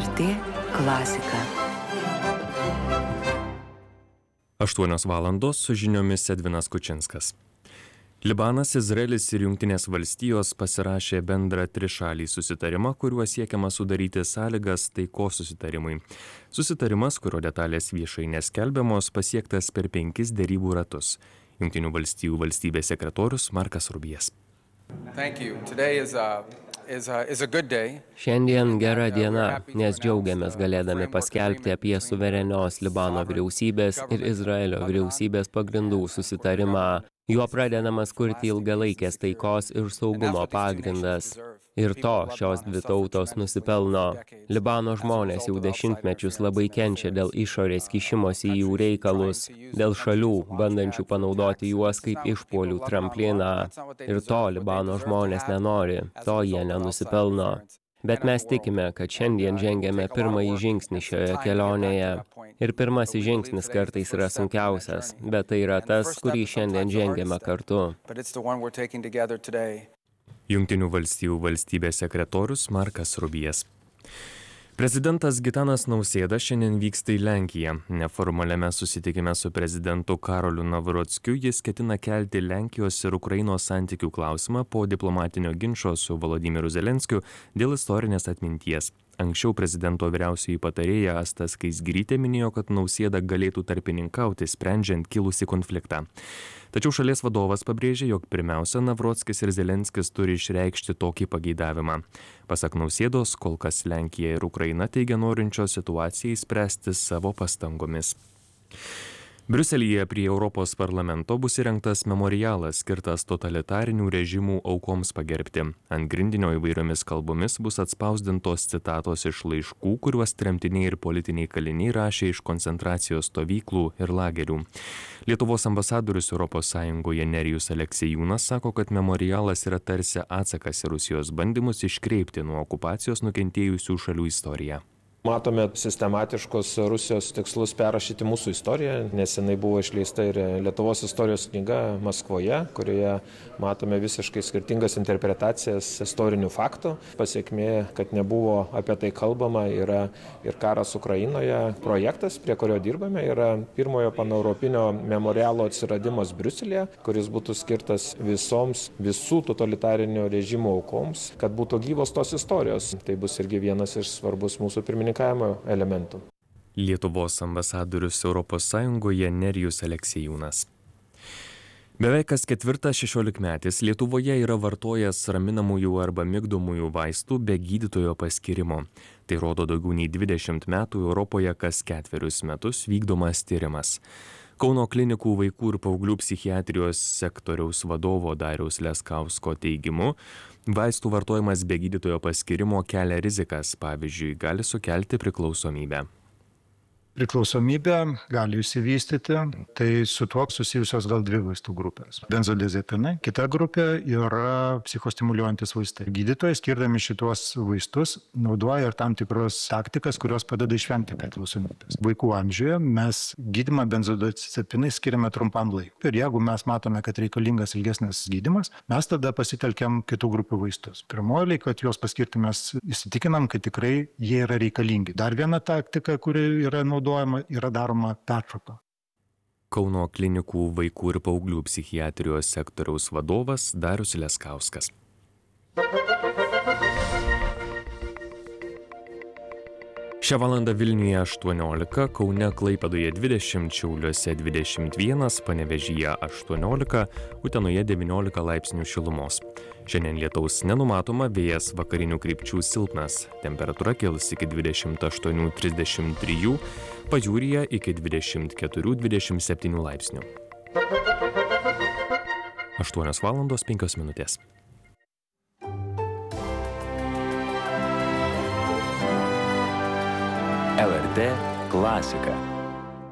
LRT klasika. 8 valandos su žiniomis Edvinas Kučinskas. Libanas, Izraelis ir Jungtinės valstijos pasirašė bendrą trišalį susitarimą, kuriuo siekiama sudaryti sąlygas taikos susitarimui. Susitarimas, kurio detalės viešai neskelbiamos, pasiektas per 5 derybų ratus. Jungtinių valstijų valstybės sekretorius Markas Rubijas. Šiandien gera diena, nes džiaugiamės galėdami paskelbti apie suverenios Libano vyriausybės ir Izraelio vyriausybės pagrindų susitarimą. Juo pradedamas kurti ilgalaikės taikos ir saugumo pagrindas. Ir to šios dvi tautos nusipelno. Libano žmonės jau dešimtmečius labai kenčia dėl išorės kišimosi į jų reikalus, dėl šalių, bandančių panaudoti juos kaip išpuolių trampliną. Ir to Libano žmonės nenori, to jie nenusipelno. Bet mes tikime, kad šiandien žengiame pirmąjį žingsnį šioje kelionėje. Ir pirmasis žingsnis kartais yra sunkiausias, bet tai yra tas, kurį šiandien žengiame kartu. Jungtinių valstijų valstybės sekretorius Markas Rubijas. Prezidentas Gitanas Nausėda šiandien vyksta į Lenkiją. Neformaliame susitikime su prezidentu Karoliu Navrockiu jis ketina kelti Lenkijos ir Ukrainos santykių klausimą po diplomatinio ginčo su Volodymyru Zelenskiu dėl istorinės atminties. Anksčiau prezidento vyriausioji patarėja Asta Skaisgirytė minėjo, kad Nausėda galėtų tarpininkauti, sprendžiant kilusį konfliktą. Tačiau šalies vadovas pabrėžė, jog pirmiausia Navrockis ir Zelenskis turi išreikšti tokį pageidavimą. Pasak Nausėdos, kol kas Lenkija ir Ukraina teigia norinčios situaciją įspręsti savo pastangomis. Briuselyje prie Europos parlamento bus įrengtas memorialas skirtas totalitarinių režimų aukoms pagerbti. Ant grindinio įvairiomis kalbomis bus atspausdintos citatos iš laiškų, kuriuos tremtiniai ir politiniai kaliniai rašė iš koncentracijos stovyklų ir lagerių. Lietuvos ambasadorius ES Nerijus Aleksejūnas sako, kad memorialas yra tarsi atsakas į Rusijos bandymus iškreipti nuo okupacijos nukentėjusių šalių istoriją. Matome sistematiškus Rusijos tikslus perrašyti mūsų istoriją, nes jinai buvo išleista ir Lietuvos istorijos knyga Maskvoje, kurioje matome visiškai skirtingas interpretacijas istorinių faktų. Pasiekmė, kad nebuvo apie tai kalbama, yra ir karas Ukrainoje. Projektas, prie kurio dirbame, yra pirmojo paneuropinio memorialo atsiradimas Briuselyje, kuris būtų skirtas visų totalitarinio režimo aukoms, kad būtų gyvos tos istorijos. Tai bus irgi vienas iš svarbus mūsų elementų. Lietuvos ambasadorius ES Nerijus Aleksejūnas. Beveik kas ketvirtas 16-metis Lietuvoje yra vartojęs raminamųjų arba migdomųjų vaistų be gydytojo paskyrimo. Tai rodo daugiau nei 20 metų Europoje kas 4 metus vykdomas tyrimas. Kauno klinikų vaikų ir paauglių psichiatrijos sektoriaus vadovo Dariaus Leskausko teigimu, vaistų vartojimas be gydytojo paskyrimo kelia rizikas, pavyzdžiui, gali sukelti priklausomybę. Priklausomybė gali išsivystyti, tai su tuo susijusios gal 2 vaistų grupės. Benzodiazepinai, kita grupė yra psichostimuliuojantis vaistai. Gydytojai, skirdami šitos vaistus, naudoja ir tam tikros taktikas, kurios padeda išvengti priklausomybės. Vaikų amžiuje mes gydymą benzodiazepinai skiriame trumpam laikui. Ir jeigu mes matome, kad reikalingas ilgesnis gydymas, mes tada pasitelkiam kitų grupių vaistus. Pirmoji eilė, kad juos paskirti mes įsitikinam, kad tikrai jie yra reikalingi. Dar viena taktika, kuri yra yra daroma pertrauka. Kauno klinikų vaikų ir paauglių psichiatrijos sektoriaus vadovas Darius Leskauskas. Šią valandą Vilniuje 18, Kaune Klaipėdoje 20, Šiauliuose 21, Panevėžyje 18, Utenoje 19 laipsnių šilumos. Šiandien lietaus nenumatoma, vėjas vakarinių krypčių silpnas. Temperatūra kils iki 28-33, pajūryje iki 24-27 laipsnių. 8 valandos 5 minutės. LRT klasika.